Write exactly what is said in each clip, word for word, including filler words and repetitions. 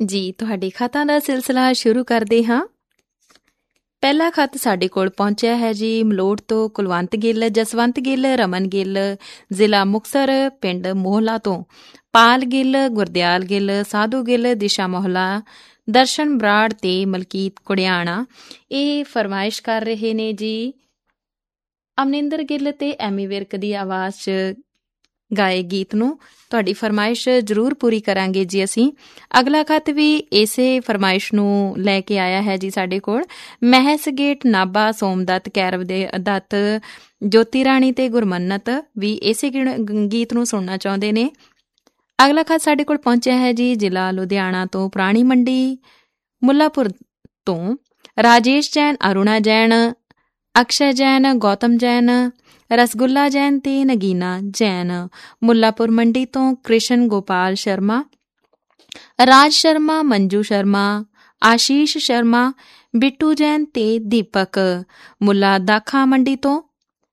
ਜੀ ਤੁਹਾਡੇ ਖਤਾਂ ਦਾ ਸਿਲਸਿਲਾ ਸ਼ੁਰੂ ਕਰਦੇ ਹਾਂ। ਪਹਿਲਾ ਖਤ ਸਾਡੇ ਕੋਲ ਪਹੁੰਚਿਆ ਹੈ ਜੀ ਮਲੋਟ ਤੋਂ ਕੁਲਵੰਤ ਗਿੱਲ, ਜਸਵੰਤ ਗਿੱਲ, ਰਮਨ ਗਿੱਲ, ਜ਼ਿਲ੍ਹਾ ਮੁਕਤਸਰ, ਪਿੰਡ ਮੋਹਲਾ ਤੋਂ ਪਾਲ ਗਿੱਲ, ਗੁਰਦਿਆਲ ਗਿੱਲ, ਸਾਧੂ ਗਿੱਲ, ਦਿਸ਼ਾ ਮੋਹਲਾ, ਦਰਸ਼ਨ ਬਰਾੜ ਤੇ ਮਲਕੀਤ ਕੁੜਿਆਣਾ। ਇਹ ਫਰਮਾਇਸ਼ ਕਰ ਰਹੇ ਨੇ ਜੀ ਅਮਨਿੰਦਰ ਗਿੱਲ ਤੇ ਐਮੀ ਵਿਰਕ ਦੀ ਆਵਾਜ਼ 'ਚ ਗਾਏ ਗੀਤ ਨੂੰ। ਤੁਹਾਡੀ ਫਰਮਾਇਸ਼ ਜ਼ਰੂਰ ਪੂਰੀ ਕਰਾਂਗੇ ਜੀ ਅਸੀਂ। ਅਗਲਾ ਖਤ ਵੀ ਇਸੇ ਫਰਮਾਇਸ਼ ਨੂੰ ਲੈ ਕੇ ਆਇਆ ਹੈ ਜੀ ਸਾਡੇ ਕੋਲ। ਮਹਿਸ ਗੇਟ ਨਾਭਾ ਸੋਮਦੱਤ, ਕੈਰਵ ਦੇ ਦੱਤ, ਜੋਤੀ ਰਾਣੀ ਤੇ ਗੁਰਮੰਨਤ ਵੀ ਇਸੇ ਗੀਤ ਨੂੰ ਸੁਣਨਾ ਚਾਹੁੰਦੇ ਨੇ। ਅਗਲਾ ਖਤ ਸਾਡੇ ਕੋਲ ਪਹੁੰਚਿਆ ਹੈ ਜੀ ਜ਼ਿਲ੍ਹਾ ਲੁਧਿਆਣਾ ਤੋਂ ਪੁਰਾਣੀ ਮੰਡੀ ਮੁੱਲਾਪੁਰ ਤੋਂ ਰਾਜੇਸ਼ ਜੈਨ, ਅਰੁਣਾ ਜੈਨ, ਅਕਸ਼ੈ ਜੈਨ, ਗੌਤਮ ਜੈਨ, ਰਸਗੁੱਲਾ ਜੈਨ ਤੇ ਨਗੀਨਾ ਜੈਨ। ਮੁੱਲਾਪੁਰ ਮੰਡੀ ਤੋਂ ਕ੍ਰਿਸ਼ਨ ਗੋਪਾਲ ਸ਼ਰਮਾ, ਰਾਜ ਸ਼ਰਮਾ, ਮੰਜੂ ਸ਼ਰਮਾ, ਆਸ਼ੀਸ਼ ਸ਼ਰਮਾ, ਬਿੱਟੂ ਜੈਨ ਤੇ ਦੀਪਕ। ਮੁੱਲਾ ਦਾਖਾ ਮੰਡੀ ਤੋਂ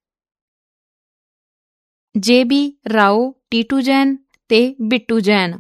ਜੇ ਬੀ ਰਾਓ, ਟੀਟੂ ਜੈਨ ਤੇ ਬਿੱਟੂ ਜੈਨ।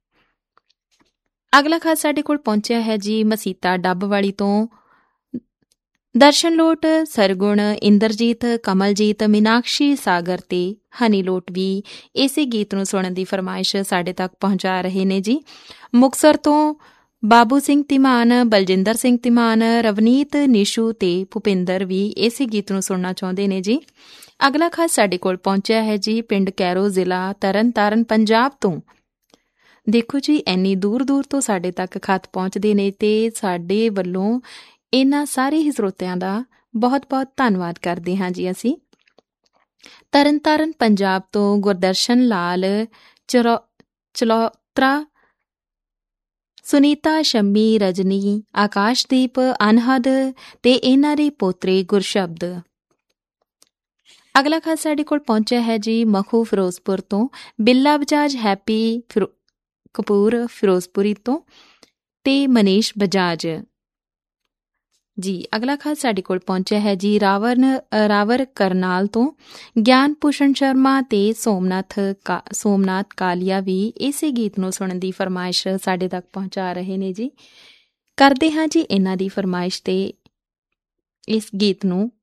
ਅਗਲਾ ਖਤ ਸਾਡੇ ਕੋਲ ਪਹੁੰਚਿਆ ਹੈ ਜੀ ਮਸੀਤਾ ਡੱਬਵਾਲੀ ਤੋਂ ਦਰਸ਼ਨ ਲੋਟ, ਸਰਗੁਣ, ਇੰਦਰਜੀਤ, ਕਮਲਜੀਤ, ਮੀਨਾਕਸ਼ੀ, ਸਾਗਰ ਤੇ ਹਨੀ ਲੋਟ ਵੀ ਇਸੇ ਗੀਤ ਨੂੰ ਸੁਣਨ ਦੀ ਫਰਮਾਇਸ਼ ਸਾਡੇ ਤੱਕ ਪਹੁੰਚਾ ਰਹੇ ਨੇ ਜੀ। ਮੁਕਤਸਰ ਤੋਂ ਬਾਬੂ ਸਿੰਘ ਧੀਮਾਨ, ਬਲਜਿੰਦਰ ਸਿੰਘ ਧੀਮਾਨ, ਰਵਨੀਤ, ਨਿਸ਼ੂ ਤੇ ਭੁਪਿੰਦਰ ਵੀ ਇਸੇ ਗੀਤ ਨੂੰ ਸੁਣਨਾ ਚਾਹੁੰਦੇ ਨੇ ਜੀ। ਅਗਲਾ ਖਤ ਸਾਡੇ ਕੋਲ ਪਹੁੰਚਿਆ ਹੈ ਜੀ ਪਿੰਡ ਕੈਰੋ, ਜ਼ਿਲ੍ਹਾ ਤਰਨ ਤਾਰਨ, ਪੰਜਾਬ ਤੋਂ। ਦੇਖੋ ਜੀ ਇੰਨੀ ਦੂਰ ਦੂਰ ਤੋਂ ਸਾਡੇ ਤੱਕ ਖਤ ਪਹੁੰਚਦੇ ਨੇ ਤੇ ਸਾਡੇ ਵੱਲੋਂ ਇਹਨਾਂ ਸਾਰੇ ਹੀ ਸਰੋਤਿਆਂ ਦਾ ਬਹੁਤ ਬਹੁਤ ਧੰਨਵਾਦ ਕਰਦੇ ਹਾਂ ਜੀ ਅਸੀਂ। ਤਰਨ ਤਾਰਨ ਪੰਜਾਬ ਤੋਂ ਗੁਰਦਰਸ਼ਨ ਲਾਲ ਚਰੋ ਚਲੌਤਰਾ, ਸੁਨੀਤਾ, ਸ਼ੰਮੀ, ਰਜਨੀ, ਆਕਾਸ਼ਦੀਪ, ਅਨਹਦ ਤੇ ਇਹਨਾਂ ਦੇ ਪੋਤਰੇ ਗੁਰਸ਼ਬਦ। ਅਗਲਾ ਖਤ ਸਾਡੇ ਕੋਲ ਪਹੁੰਚਿਆ ਹੈ ਜੀ ਮਖੂ ਫਿਰੋਜ਼ਪੁਰ ਤੋਂ ਬਿੱਲਾ ਬਜਾਜ, ਹੈਪੀ ਫਿਰੋ ਕਪੂਰ ਫਿਰੋਜ਼ਪੁਰੀ ਤੋਂ ਤੇ ਮਨੀਸ਼ ਬਜਾਜ ਜੀ। ਅਗਲਾ ਖਤ ਸਾਡੇ ਕੋਲ ਪਹੁੰਚਿਆ ਹੈ ਜੀ ਰਾਵਰ ਰਾਵਰ ਕਰਨਾਲ ਤੋਂ ਗਿਆਨ ਭੂਸ਼ਣ ਸ਼ਰਮਾ ਤੇ ਸੋਮਨਾਥ ਕਾ ਸੋਮਨਾਥ ਕਾਲੀਆ ਵੀ ਇਸੇ ਗੀਤ ਨੂੰ ਸੁਣਨ ਦੀ ਫਰਮਾਇਸ਼ ਸਾਡੇ ਤੱਕ ਪਹੁੰਚਾ ਰਹੇ ਨੇ ਜੀ। ਕਰਦੇ ਹਾਂ ਜੀ ਇਹਨਾਂ ਦੀ ਫਰਮਾਇਸ਼ ਤੇ ਇਸ ਗੀਤ ਨੂੰ